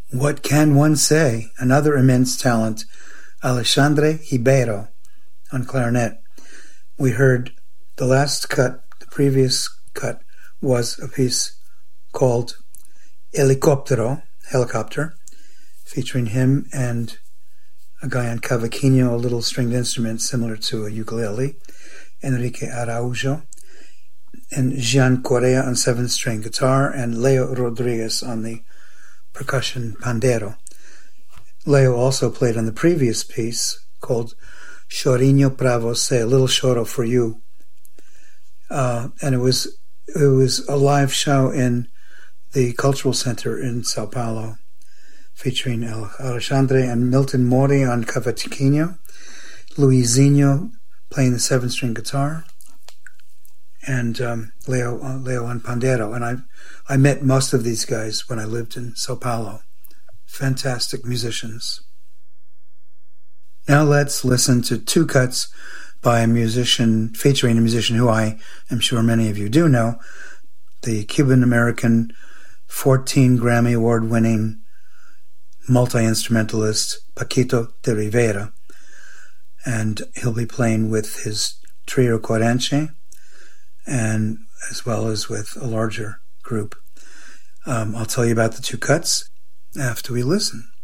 What can one say? Another immense talent, Alexandre Ribeiro on clarinet. We heard the last cut, the previous cut, was a piece called Helicóptero, Helicopter, featuring him and a guy on cavaquinho, a little stringed instrument similar to a ukulele, Enrique Araujo, and Jean Correa on 7-string guitar, and Leo Rodriguez on the percussion pandero. Leo also played on the previous piece called Chorinho pra você, a little choro for you. And it was a live show in the Cultural Center in Sao Paulo, featuring Alexandre and Milton Mori on cavaquinho, Luizinho playing the 7-string guitar, and Leo on pandero. And I met most of these guys when I lived in Sao Paulo. Fantastic musicians. Now let's listen to two cuts by a musician, featuring a musician who I am sure many of you do know, the Cuban-American 14 Grammy Award-winning multi-instrumentalist Paquito de Rivera. And he'll be playing with his Trio Coranche, and as well as with a larger group. I'll tell you about the two cuts after we listen.